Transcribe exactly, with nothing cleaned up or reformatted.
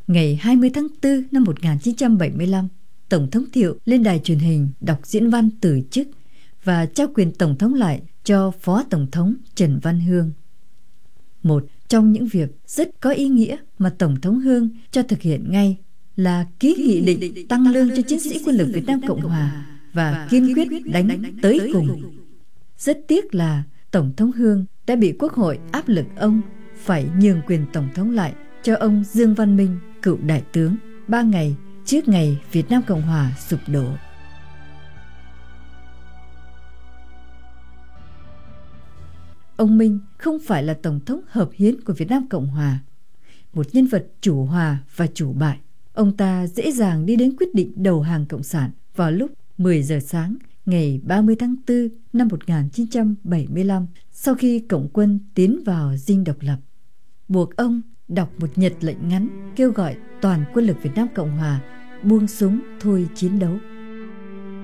Ngày hai mươi tháng tư năm một nghìn chín trăm bảy mươi lăm, Tổng thống Thiệu lên đài truyền hình đọc diễn văn từ chức và trao quyền tổng thống lại cho Phó Tổng thống Trần Văn Hương. Một trong những việc rất có ý nghĩa mà Tổng thống Hương cho thực hiện ngay là ký nghị định tăng lương cho chiến sĩ quân lực Việt Nam Cộng Hòa và kiên quyết đánh tới cùng. Rất tiếc là Tổng thống Hương đã bị Quốc hội áp lực ông phải nhường quyền tổng thống lại cho ông Dương Văn Minh, cựu đại tướng, ba ngày trước ngày Việt Nam Cộng Hòa sụp đổ. Ông Minh không phải là Tổng thống hợp hiến của Việt Nam Cộng Hòa, một nhân vật chủ hòa và chủ bại. Ông ta dễ dàng đi đến quyết định đầu hàng Cộng sản vào lúc mười giờ sáng ngày ba mươi tháng tư năm một nghìn chín trăm bảy mươi lăm, sau khi Cộng quân tiến vào dinh độc lập, buộc ông đọc một nhật lệnh ngắn kêu gọi toàn quân lực Việt Nam Cộng Hòa buông súng thôi chiến đấu.